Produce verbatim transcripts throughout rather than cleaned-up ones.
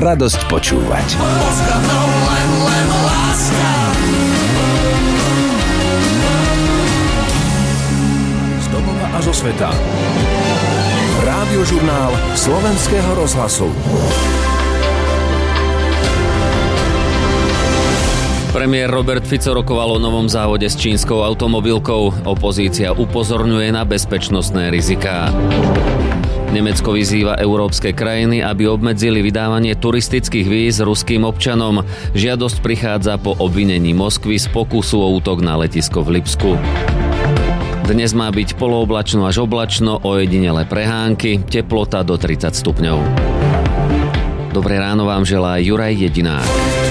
radosť počúvať. Z domova a zo sveta. Rádiožurnál Slovenského rozhlasu. Premiér Robert Fico rokoval o novom závode s čínskou automobilkou. Opozícia upozorňuje na bezpečnostné riziká. Nemecko vyzýva európske krajiny, aby obmedzili vydávanie turistických víz ruským občanom. Žiadosť prichádza po obvinení Moskvy z pokusu o útok na letisko v Lipsku. Dnes má byť polooblačno až oblačno, ojedinele prehánky, teplota do tridsať stupňov. Dobré ráno vám želá Juraj Jedinák.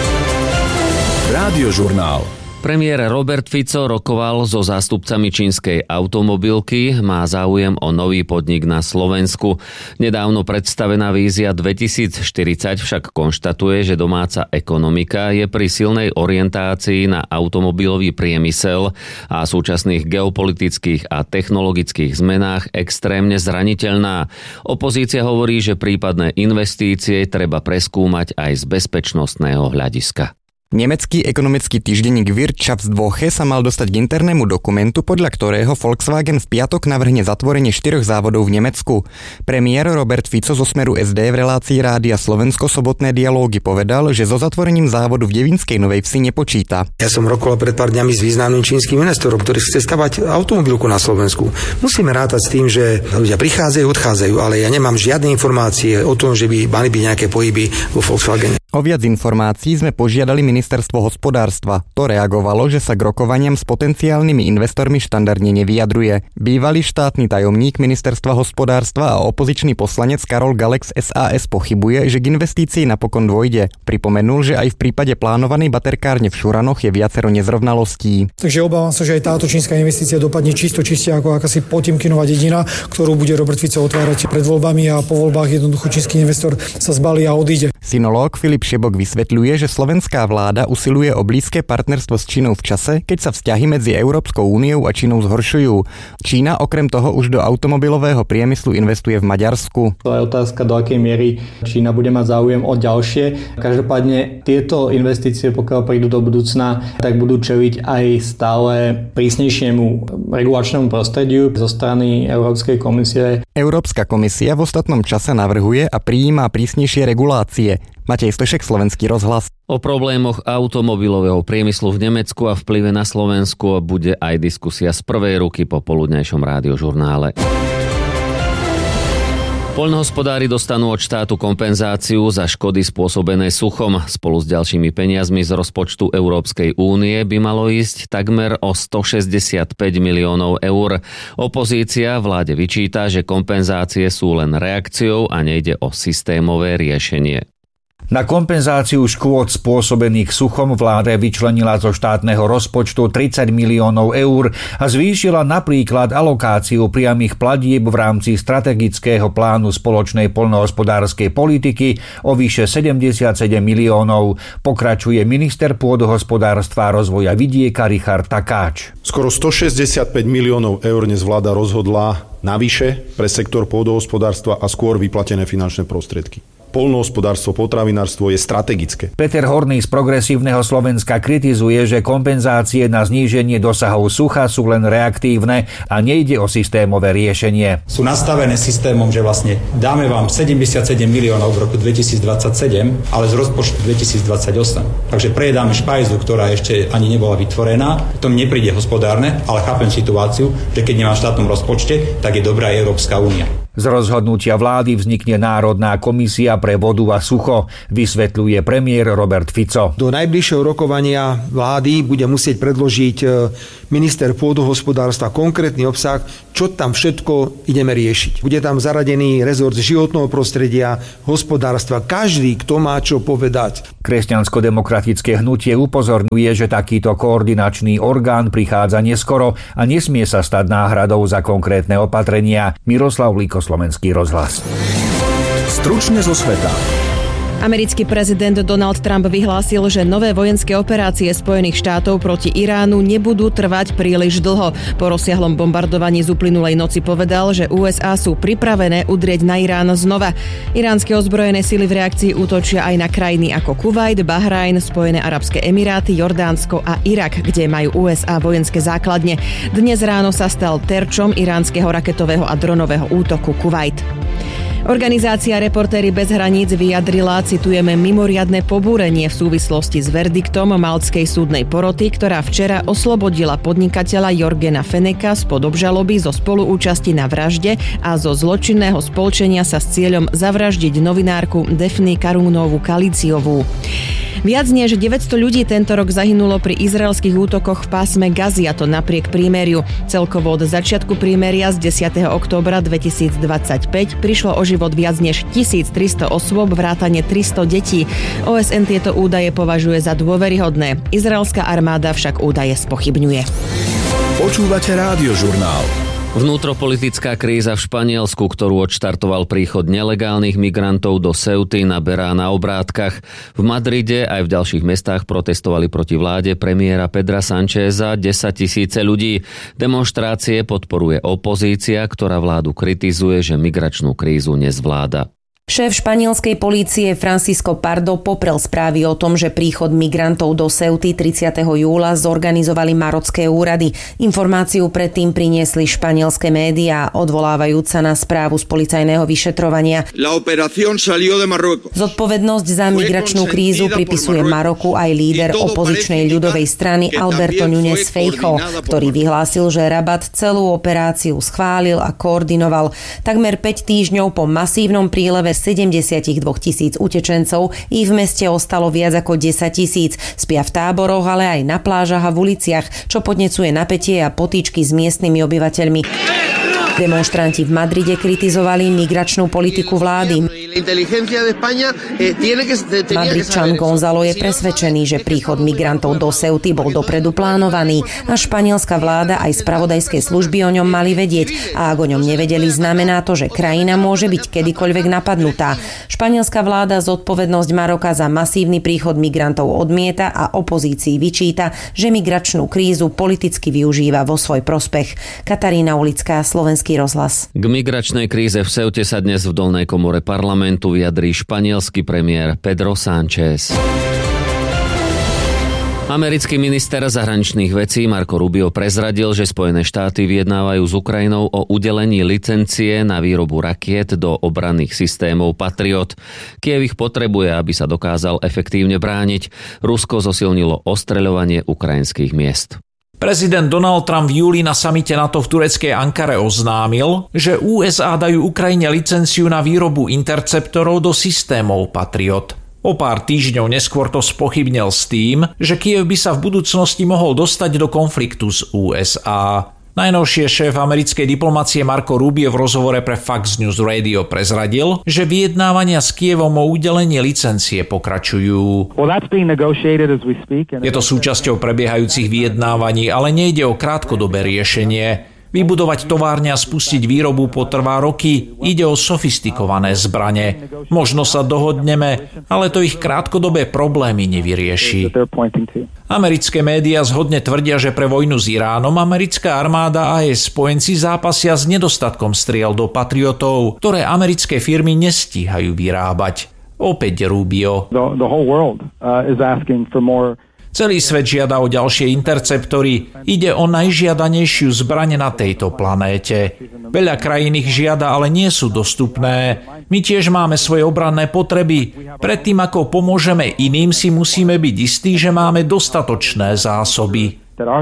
Rádiožurnál. Premiér Robert Fico rokoval so zástupcami čínskej automobilky, má záujem o nový podnik na Slovensku. Nedávno predstavená vízia dvetisícštyridsať však konštatuje, že domáca ekonomika je pri silnej orientácii na automobilový priemysel a súčasných geopolitických a technologických zmenách extrémne zraniteľná. Opozícia hovorí, že prípadné investície treba preskúmať aj z bezpečnostného hľadiska. Nemecký ekonomický týždenník Wirtschaftswoche sa mal dostať k internému dokumentu, podľa ktorého Volkswagen v piatok navrhne zatvorenie štyroch závodov v Nemecku. Premiér Robert Fico zo Smeru es dé v relácii Rádia Slovensko sobotné dialógy povedal, že so zatvorením závodu v Devínskej Novej Vsi nepočíta. Ja som rokoval pred pár dňami s významným čínskym investorom, ktorý chce stavať automobilku na Slovensku. Musíme rátať s tým, že ľudia prichádzajú, odchádzajú, ale ja nemám žiadne informácie o tom, že by mali byť nejaké pohyby vo Volkswagene. O viac informácií sme požiadali Ministerstvo hospodárstva. To reagovalo, že sa k rokovaniam s potenciálnymi investormi štandardne nevyjadruje. Bývalý štátny tajomník Ministerstva hospodárstva a opozičný poslanec Karol Galex z es a es pochybuje, že k investícii napokon dôjde. Pripomenul, že aj v prípade plánovanej baterkárne v Šuranoch je viacero nezrovnalostí. Takže obávam sa, že aj táto čínska investícia dopadne čisto čiste ako akási Potemkinová dedina, ktorú bude Robert Fico otvárať pred voľbami a po voľbách jednoducho čínsky investor sa zbalí a odíde. Synológ Filip Šebok vysvetľuje, že slovenská vláda usiluje o blízke partnerstvo s Čínou v čase, keď sa vzťahy medzi Európskou úniou a Čínou zhoršujú. Čína okrem toho už do automobilového priemyslu investuje v Maďarsku. To je otázka, do akej miery Čína bude mať záujem o ďalšie. Každopádne tieto investície, pokiaľ prídu do budúcna, tak budú čeliť aj stále prísnejšiemu regulačnému prostrediu zo strany Európskej komisie. Európska komisia v ostatnom čase navrhuje a prijíma prísnejšie regulácie. Matej Stošek, Slovenský rozhlas. O problémoch automobilového priemyslu v Nemecku a vplyve na Slovensku bude aj diskusia z prvej ruky po poludňajšom rádiožurnále. Poľnohospodári dostanú od štátu kompenzáciu za škody spôsobené suchom. Spolu s ďalšími peniazmi z rozpočtu Európskej únie by malo ísť takmer o stošesťdesiatpäť miliónov eur. Opozícia vláde vyčíta, že kompenzácie sú len reakciou a nejde o systémové riešenie. Na kompenzáciu škôd spôsobených suchom vláda vyčlenila zo štátneho rozpočtu tridsať miliónov eur a zvýšila napríklad alokáciu priamych platieb v rámci strategického plánu spoločnej poľnohospodárskej politiky o vyše sedemdesiatsedem miliónov, pokračuje minister pôdohospodárstva a rozvoja vidieka Richard Takáč. Skoro stošesťdesiatpäť miliónov eur dnes vláda rozhodla navyše pre sektor pôdohospodárstva a skôr vyplatené finančné prostriedky. Poľnohospodárstvo, potravinárstvo je strategické. Peter Horný z Progresívneho Slovenska kritizuje, že kompenzácie na zníženie dosahov sucha sú len reaktívne a nejde o systémové riešenie. Sú nastavené systémom, že vlastne dáme vám sedemdesiatsedem miliónov v roku dvetisícdvadsaťsedem, ale z rozpočtu dvetisícdvadsaťosem. Takže prejedáme špajzu, ktorá ešte ani nebola vytvorená. To mi nepríde hospodárne, ale chápem situáciu, že keď nemá v štátnom rozpočte, tak je dobrá Európska únia. Z rozhodnutia vlády vznikne Národná komisia pre vodu a sucho, vysvetľuje premiér Robert Fico. Do najbližšieho rokovania vlády bude musieť predložiť minister pôdohospodárstva konkrétny obsah, čo tam všetko ideme riešiť. Bude tam zaradený rezort životného prostredia, hospodárstva, každý, kto má čo povedať. Kresťansko-demokratické hnutie upozorňuje, že takýto koordinačný orgán prichádza neskoro a nesmie sa stať náhradou za konkrétne opatrenia. Miroslav Líko, Slovenský rozhlas. Stručne zo sveta. Americký prezident Donald Trump vyhlásil, že nové vojenské operácie Spojených štátov proti Iránu nebudú trvať príliš dlho. Po rozsiahlom bombardovaní z uplynulej noci povedal, že ú es á sú pripravené udrieť na Irán znova. Iránske ozbrojené sily v reakcii útočia aj na krajiny ako Kuvajt, Bahrajn, Spojené arabské emiráty, Jordánsko a Irak, kde majú ú es á vojenské základne. Dnes ráno sa stal terčom iránskeho raketového a dronového útoku Kuvajt. Organizácia Reportéri bez hraníc vyjadrila, citujeme, mimoriadne pobúrenie v súvislosti s verdiktom maltskej súdnej poroty, ktorá včera oslobodila podnikateľa Jorgena Feneka spod obžaloby zo spoluúčasti na vražde a zo zločinného spolčenia sa s cieľom zavraždiť novinárku Daphne Carunovú Kaliciovú. Viac než deväťsto ľudí tento rok zahynulo pri izraelských útokoch v pásme Gazy, a to napriek prímeriu. Celkovo od začiatku prímeria z desiateho októbra dvetisícdvadsaťpäť prišlo o život viac než tisíctristo osôb, vrátane tristo detí. ó es en tieto údaje považuje za dôveryhodné. Izraelská armáda však údaje spochybňuje. Počúvate Rádiožurnál. Vnútropolitická kríza v Španielsku, ktorú odštartoval príchod nelegálnych migrantov do Ceuty, naberá na obrátkach. V Madride aj v ďalších mestách protestovali proti vláde premiéra Pedra Sancheza desaťtisíce ľudí. Demonštrácie podporuje opozícia, ktorá vládu kritizuje, že migračnú krízu nezvláda. Šéf španielskej polície Francisco Pardo poprel správy o tom, že príchod migrantov do Ceuty tridsiateho júla zorganizovali marocké úrady. Informáciu predtým priniesli španielské médiá, odvolávajúc sa na správu z policajného vyšetrovania. Zodpovednosť za migračnú krízu pripisuje Maroku aj líder opozičnej ľudovej strany Alberto Núñez Feijóo, ktorý vyhlásil, že Rabat celú operáciu schválil a koordinoval. Takmer päť týždňov po masívnom príleve sedemdesiatdva tisíc utečencov i v meste ostalo viac ako desaťtisíc. Spia v táboroch, ale aj na plážach a v uliciach, čo podnecuje napätie a potýčky s miestnymi obyvateľmi. Demonštranti v Madride kritizovali migračnú politiku vlády. Madridčan Gonzalo je presvedčený, že príchod migrantov do Ceuty bol dopredu plánovaný a španielská vláda aj spravodajské služby o ňom mali vedieť, a ak o ňom nevedeli, znamená to, že krajina môže byť kedykoľvek napadnutá. Španielská vláda zodpovednosť Maroka za masívny príchod migrantov odmieta a opozícii vyčíta, že migračnú krízu politicky využíva vo svoj prospech. Katarína Ulická, Slovenský rozhlas. K migračnej kríze v Ceute sa dnes v dolnej komore parlamentu vyjadrí španielsky premiér Pedro Sánchez. Americký minister zahraničných vecí Marco Rubio prezradil, že Spojené štáty vyjednávajú s Ukrajinou o udelení licencie na výrobu rakiet do obranných systémov Patriot. Kiev ich potrebuje, aby sa dokázal efektívne brániť. Rusko zosilnilo ostreľovanie ukrajinských miest. Prezident Donald Trump v júli na samite NATO v tureckej Ankare oznámil, že ú es á dajú Ukrajine licenciu na výrobu interceptorov do systémov Patriot. O pár týždňov neskôr to spochybnil s tým, že Kiev by sa v budúcnosti mohol dostať do konfliktu s ú es á. Najnovšie šéf americkej diplomacie Marco Rubio v rozhovore pre Fox News Radio prezradil, že vyjednávania s Kievom o udelenie licencie pokračujú. Je to súčasťou prebiehajúcich vyjednávaní, ale nejde o krátkodobé riešenie. Vybudovať továrne a spustiť výrobu potrvá roky. Ide o sofistikované zbrane. Možno sa dohodneme, ale to ich krátkodobé problémy nevyrieši. Americké médiá zhodne tvrdia, že pre vojnu s Iránom americká armáda a jej spojenci zápasia s nedostatkom striel do patriotov, ktoré americké firmy nestíhajú vyrábať. Opäť Rubio. Celý svet žiada o ďalšie interceptory. Ide o najžiadanejšiu zbraň na tejto planéte. Veľa krajín ich žiada, ale nie sú dostupné. My tiež máme svoje obranné potreby. Predtým, ako pomôžeme iným, si musíme byť istí, že máme dostatočné zásoby.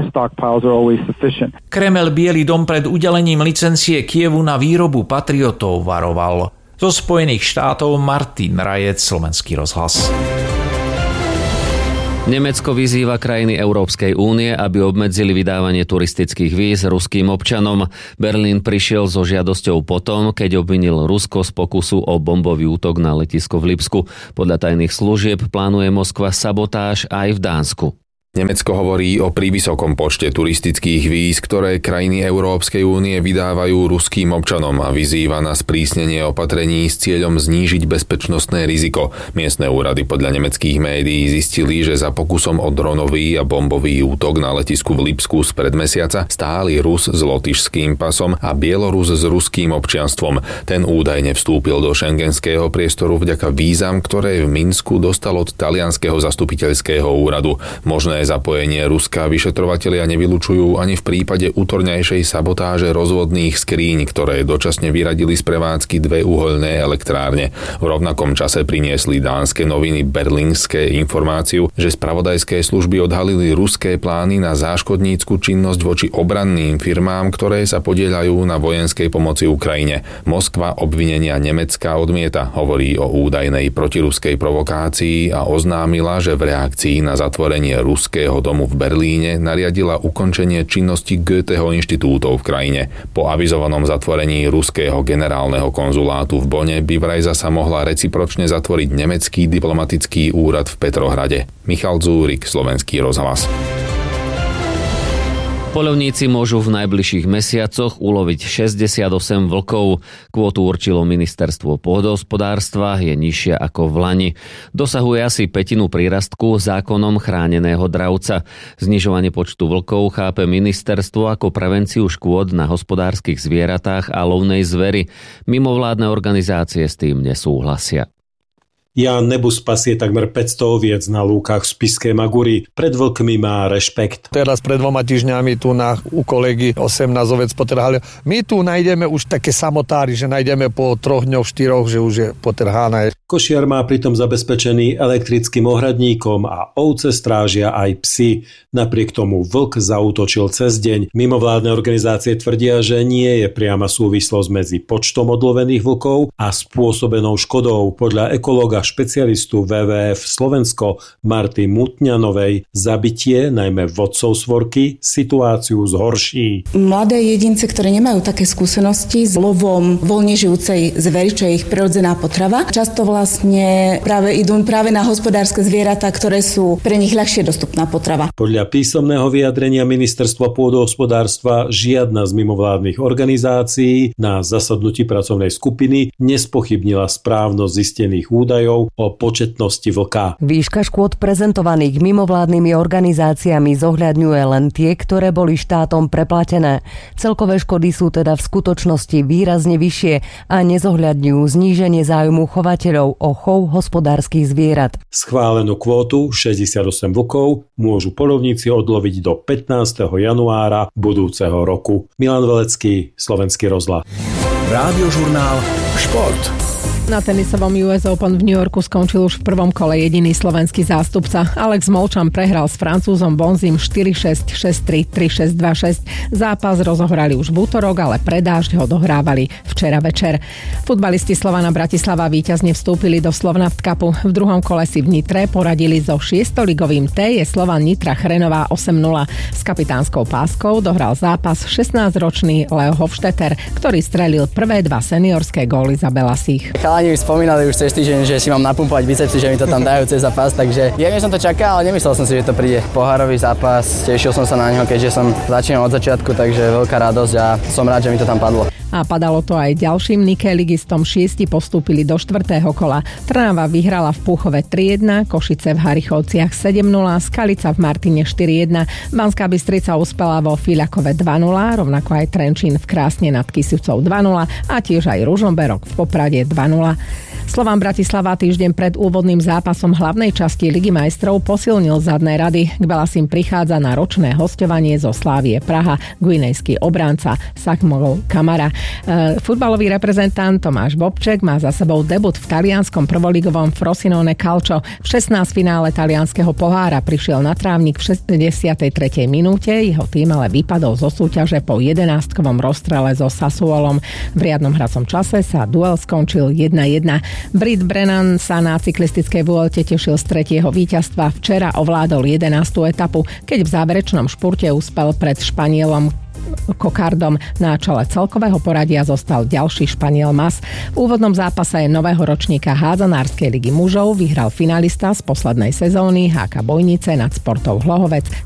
Kremel Biely dom pred udelením licencie Kievu na výrobu patriotov varoval. Zo Spojených štátov Martin Rajec, Slovenský rozhlas. Nemecko vyzýva krajiny Európskej únie, aby obmedzili vydávanie turistických víz ruským občanom. Berlín prišiel so žiadosťou potom, keď obvinil Rusko z pokusu o bombový útok na letisko v Lipsku. Podľa tajných služieb plánuje Moskva sabotáž aj v Dánsku. Nemecko hovorí o prívysokom počte turistických víz, ktoré krajiny Európskej únie vydávajú ruským občanom a vyzýva na sprísnenie opatrení s cieľom znížiť bezpečnostné riziko. Miestne úrady podľa nemeckých médií zistili, že za pokusom o dronový a bombový útok na letisku v Lipsku spred mesiaca stáli Rus s lotyšským pasom a Bielorus s ruským občianstvom. Ten údajne vstúpil do šengenského priestoru vďaka vízam, ktoré v Minsku dostal od talianskeho zastupiteľského úradu. Možné zapojenie Ruska vyšetrovatelia nevylučujú ani v prípade utorňajšej sabotáže rozvodných skríň, ktoré dočasne vyradili z prevádzky dve uhoľné elektrárne. V rovnakom čase priniesli dánske noviny Berlingske informáciu, že spravodajské služby odhalili ruské plány na záškodnícku činnosť voči obranným firmám, ktoré sa podieľajú na vojenskej pomoci Ukrajine. Moskva obvinenia Nemecka odmieta, hovorí o údajnej protiruskej provokácii a oznámila, že v reakcii na zatvorenie ruského domu v Berlíne nariadila ukončenie činnosti Goetheho inštitútov v krajine. Po avizovanom zatvorení ruského generálneho konzulátu v Bone by vraj zasa mohla recipročne zatvoriť nemecký diplomatický úrad v Petrohrade. Michal Dzúrik, Slovenský rozhlas. Poľovníci môžu v najbližších mesiacoch uloviť šesťdesiatosem vlkov. Kvótu určilo ministerstvo pôdohospodárstva, je nižšia ako v lani. Dosahuje asi pätinu prírastku zákonom chráneného dravca. Znižovanie počtu vlkov chápe ministerstvo ako prevenciu škôd na hospodárskych zvieratách a lovnej zveri. Mimovládne organizácie s tým nesúhlasia. Ján Nebus pasie takmer päťsto oviec na lúkach v Spišskej Maguri. Pred vlkmi má rešpekt. Teraz pred dvoma týždňami tu na, u kolegy osemnásť oviec potrhali. My tu nájdeme už také samotári, že nájdeme po troch dňoch, štyroch, že už je potrhané. Košiar má pritom zabezpečený elektrickým ohradníkom a ovce strážia aj psi. Napriek tomu vlk zaútočil cez deň. Mimovládne organizácie tvrdia, že nie je priama súvislosť medzi počtom odlovených vlkov a spôsobenou škodou. Podľa ekológa špecialistu vé vé ef Slovensko Marty Mutňanovej zabitie najmä vodcov svorky situáciu zhorší. Mladé jedince, ktoré nemajú také skúsenosti s lovom voľne žijúcej zvery, čo je ich prirodzená potrava, často vlastne práve idú práve na hospodárske zvieratá, ktoré sú pre nich ľahšie dostupná potrava. Podľa písomného vyjadrenia ministerstva pôdohospodárstva žiadna z mimovládnych organizácií na zasadnutí pracovnej skupiny nespochybnila správnosť zistených údajov o početnosti vlka. Výška škôd prezentovaných mimovládnymi organizáciami zohľadňuje len tie, ktoré boli štátom preplatené. Celkové škody sú teda v skutočnosti výrazne vyššie a nezohľadňujú zníženie záujmu chovateľov o chov hospodárskych zvierat. Schválenú kvótu šesťdesiatosem vlkov môžu poľovníci odloviť do pätnásteho januára budúceho roku. Milan Velecký, Slovenský rozhlas. Rádiožurnál Šport. Na tenisovom ú es Open v New Yorku skončil už v prvom kole jediný slovenský zástupca. Alex Molčan prehral s Francúzom Bonzim štyri šesť, šesť tri, tri šesť, dva šesť. Zápas rozohrali už v útorok, ale pre dážď ho dohrávali včera večer. Futbalisti Slovana Bratislava víťazne vstúpili do Slovnaft Cupu. V druhom kole si v Nitre poradili so šiestoligovým té j Slovan Nitra Chrenová osem nula. S kapitánskou páskou dohral zápas šestnásťročný Leo Hofstetter, ktorý strelil prvé dva seniorské góly za Belasích. Chalani už spomínali už cez týždeň, že si mám napumpovať bicepsy, že mi to tam dajú cez zápas, takže jemne som to čakal, ale nemyslel som si, že to príde. Pohárový zápas, tešil som sa na neho, keďže som začínal od začiatku, takže veľká radosť a som rád, že mi to tam padlo. A padalo to aj ďalším Nike-ligistom, šiesti postúpili do štvrtého kola. Trnava vyhrala v Púchove tri jedna, Košice v Harichovciach sedem nula, Skalica v Martine štyri jedna, Banská Bystrica uspela vo Filiakove dva nula, rovnako aj Trenčín v Krásne nad Kysucou dva nula a tiež aj Ružomberok v Poprade dva nula. Slovan Bratislava týždeň pred úvodným zápasom hlavnej časti Ligy majstrov posilnil zadné rady. K Belasím prichádza na ročné hosťovanie zo Slávie Praha guinejský obranca Sakmol Kamara. E, futbalový reprezentant Tomáš Bobček má za sebou debut v talianskom prvoligovom Frosinone Calcio. V šestnástej finále talianskeho pohára prišiel na trávnik v šesťdesiatej tretej minúte, jeho tým ale vypadol zo súťaže po jedenástkovom rozstrele so Sassuolom. V riadnom hracom čase sa duel skončil jedna jedna. Brit Brennan sa na cyklistickej Vuelte tešil z tretieho víťazstva. Včera ovládol jedenástu etapu, keď v záverečnom špurte uspel pred Španielom kokardom. Na čele celkového poradia zostal ďalší Španiel Mas. V úvodnom zápase nového ročníka hádzanárskej ligy mužov vyhral finalista z poslednej sezóny há ká Bojnice nad Sportov Hlohovec